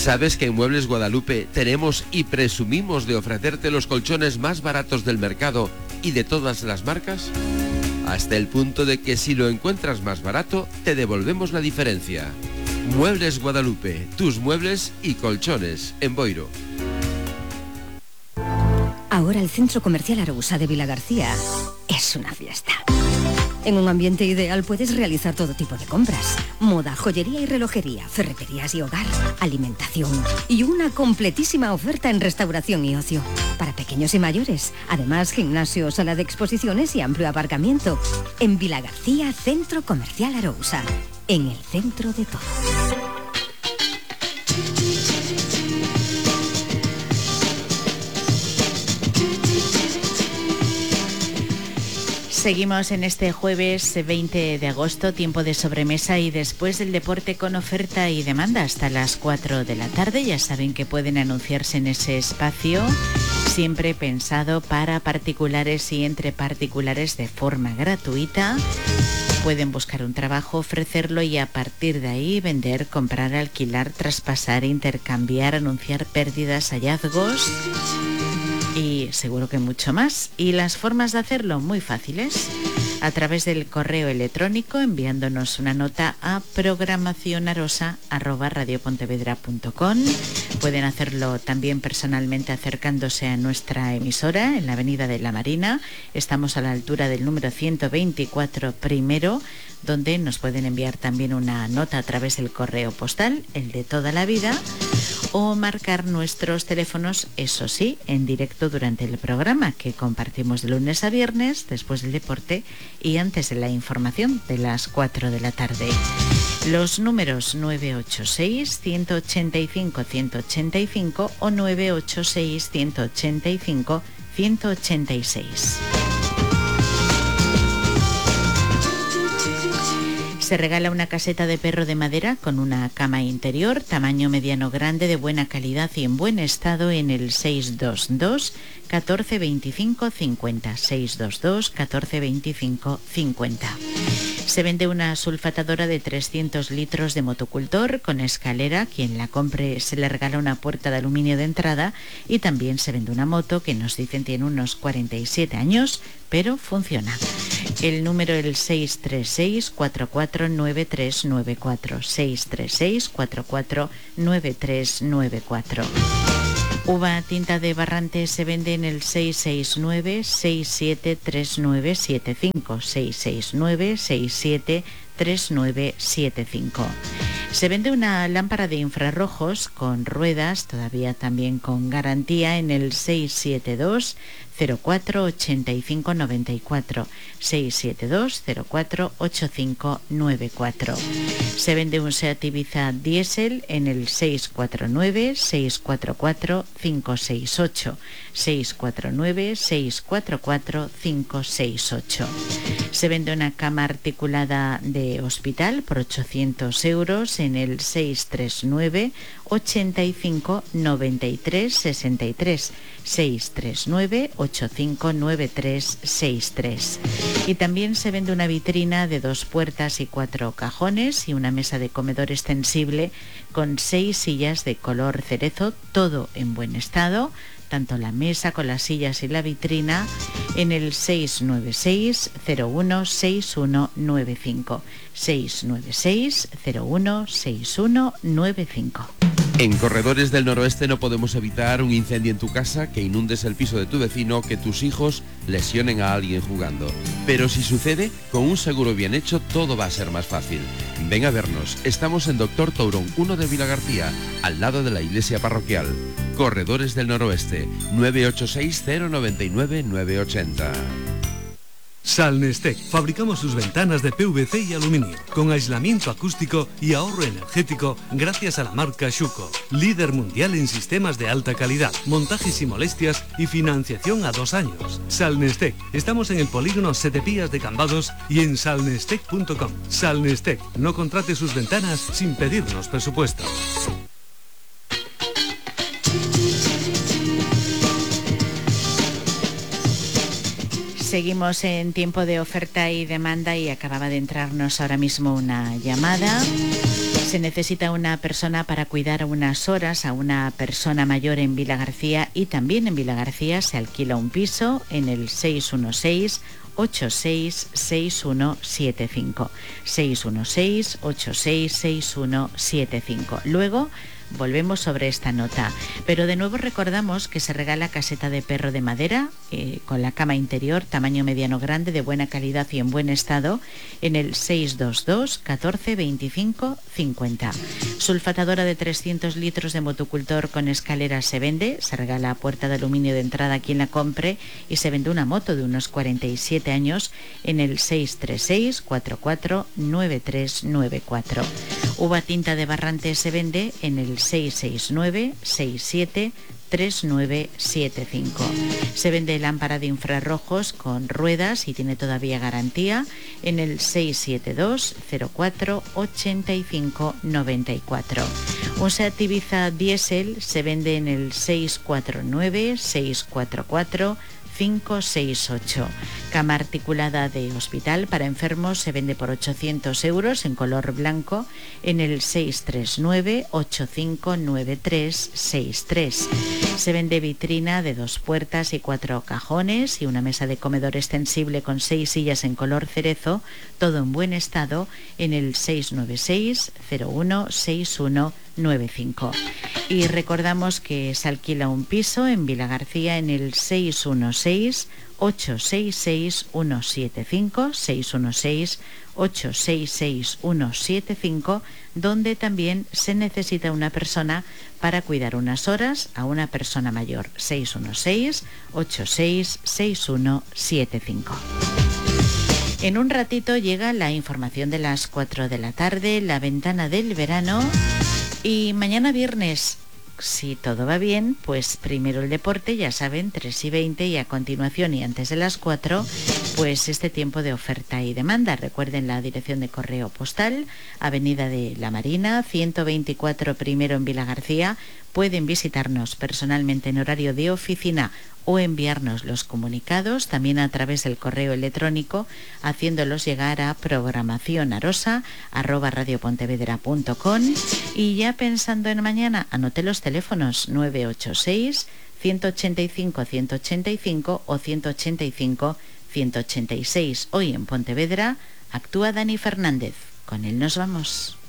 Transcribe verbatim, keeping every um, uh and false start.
¿Sabes que en Muebles Guadalupe tenemos y presumimos de ofrecerte los colchones más baratos del mercado y de todas las marcas? Hasta el punto de que si lo encuentras más barato, te devolvemos la diferencia. Muebles Guadalupe, tus muebles y colchones en Boiro. Ahora el Centro Comercial Arousa de Vilagarcía es una fiesta. En un ambiente ideal puedes realizar todo tipo de compras. Moda, joyería y relojería, ferreterías y hogar, alimentación y una completísima oferta en restauración y ocio. Para pequeños y mayores. Además, gimnasio, sala de exposiciones y amplio aparcamiento. En Vilagarcía, Centro Comercial Arousa. En el centro de todo. Seguimos en este jueves veinte de agosto, tiempo de sobremesa y después del deporte con oferta y demanda hasta las cuatro de la tarde. Ya saben que pueden anunciarse en ese espacio, siempre pensado para particulares y entre particulares de forma gratuita. Pueden buscar un trabajo, ofrecerlo y a partir de ahí vender, comprar, alquilar, traspasar, intercambiar, anunciar pérdidas, hallazgos y seguro que mucho más. Y las formas de hacerlo muy fáciles. A través del correo electrónico enviándonos una nota a programacionarosa arroba radiopontevedra punto com. Pueden hacerlo también personalmente acercándose a nuestra emisora en la Avenida de la Marina. Estamos a la altura del número ciento veinticuatro primero, donde nos pueden enviar también una nota a través del correo postal, el de toda la vida, o marcar nuestros teléfonos, eso sí, en directo durante el programa que compartimos de lunes a viernes, después del deporte y antes de la información de las cuatro de la tarde. Los números nueve ocho seis, uno ocho cinco, uno ocho cinco o nueve ocho seis, uno ocho cinco, uno ocho seis. Se regala una caseta de perro de madera con una cama interior, tamaño mediano grande, de buena calidad y en buen estado en el seis dos dos, uno cuatro dos cinco, cinco cero, seis dos dos, uno cuatro dos cinco, cinco cero. Se vende una sulfatadora de trescientos litros de motocultor con escalera. Quien la compre se le regala una puerta de aluminio de entrada y también se vende una moto que nos dicen tiene unos cuarenta y siete años, pero funciona. El número es el seis tres seis, cuatro cuatro nueve tres nueve cuatro, seis tres seis, cuatro cuatro nueve tres nueve cuatro. Uva tinta de Barrantes se vende en el seis seis nueve, seis siete tres nueve siete cinco, seis seis nueve, seis siete tres nueve siete cinco. Se vende una lámpara de infrarrojos con ruedas, todavía también con garantía, en el seis siete dos, cero cuatro ocho cinco nueve cuatro, seis siete dos, cero cuatro ocho cinco nueve cuatro. Se vende un Seat Ibiza diésel en el seis cuatro nueve, seis cuatro cuatro, cinco seis ocho, seis cuatro nueve, seis cuatro cuatro, cinco seis ocho. Se vende una cama articulada de hospital por ochocientos euros en el seis tres nueve, ochenta y cinco, noventa y tres, sesenta y tres, seis tres nueve, ocho cinco nueve tres seis tres. Y también se vende una vitrina de dos puertas y cuatro cajones y una mesa de comedor extensible con seis sillas de color cerezo, todo en buen estado, tanto la mesa con las sillas y la vitrina, en el seis nueve seis, cero uno seis uno nueve cinco, seis nueve seis, cero uno seis uno nueve cinco. En Corredores del Noroeste no podemos evitar un incendio en tu casa, que inundes el piso de tu vecino, que tus hijos lesionen a alguien jugando. Pero si sucede, con un seguro bien hecho todo va a ser más fácil. Ven a vernos, estamos en Doctor Tourón uno de Vilagarcía, al lado de la iglesia parroquial. Corredores del Noroeste, nueve ocho seis, cero nueve nueve, nueve ocho cero. Salnestec. Fabricamos sus ventanas de P V C y aluminio, con aislamiento acústico y ahorro energético gracias a la marca Schuco, líder mundial en sistemas de alta calidad, montajes y molestias y financiación a dos años. Salnestec. Estamos en el polígono Sete Pías de Cambados y en salnestec punto com. Salnestec. No contrate sus ventanas sin pedirnos presupuesto. Seguimos en tiempo de oferta y demanda y acababa de entrarnos ahora mismo una llamada. Se necesita una persona para cuidar unas horas a una persona mayor en Vilagarcía, y también en Vilagarcía se alquila un piso en el seis uno seis, ocho seis seis uno siete cinco. seis uno seis, ocho seis seis uno siete cinco. Luego volvemos sobre esta nota, pero de nuevo recordamos que se regala caseta de perro de madera eh, con la cama interior, tamaño mediano grande, de buena calidad y en buen estado, en el seis dos dos, catorce veinticinco cincuenta. Sulfatadora de trescientos litros de motocultor con escalera se vende, se regala puerta de aluminio de entrada a quien la compre, y se vende una moto de unos cuarenta y siete años en el seis tres seis, cuatro cuatro nueve tres nueve cuatro. Uva tinta de Barrante se vende en el seis seis nueve, seis siete tres nueve siete cinco. Se vende lámpara de infrarrojos con ruedas y tiene todavía garantía en el seis siete dos, cero cuatro ochenta y cinco noventa y cuatro. Un Seat Ibiza diésel se vende en el seis cuatro nueve, seis cuatro cuatro cinco seis ocho. Cama articulada de hospital para enfermos se vende por ochocientos euros en color blanco en el seis tres nueve, ocho cinco nueve tres seis tres. Se vende vitrina de dos puertas y cuatro cajones y una mesa de comedor extensible con seis sillas en color cerezo, todo en buen estado, en el seis nueve seis, cero uno seis uno nueve cinco. Y recordamos que se alquila un piso en Vilagarcía en el seis uno seis, ocho seis seis uno siete cinco, seis uno seis, ocho seis seis uno siete cinco, donde también se necesita una persona para cuidar unas horas a una persona mayor. seis uno seis, ocho seis seis uno siete cinco. En un ratito llega la información de las cuatro de la tarde, la ventana del verano, y mañana viernes, si todo va bien, pues primero el deporte, ya saben, tres y veinte, y a continuación y antes de las cuatro, pues este tiempo de oferta y demanda. Recuerden la dirección de correo postal, Avenida de la Marina, ciento veinticuatro primero en Vilagarcía. Pueden visitarnos personalmente en horario de oficina o enviarnos los comunicados también a través del correo electrónico, haciéndolos llegar a programación arosa arroba radiopontevedra punto com. Y ya pensando en mañana, anote los teléfonos nueve ocho seis, uno ocho cinco, uno ocho cinco o ciento ochenta y cinco, ciento ochenta y seis. Hoy en Pontevedra actúa Dani Fernández. Con él nos vamos.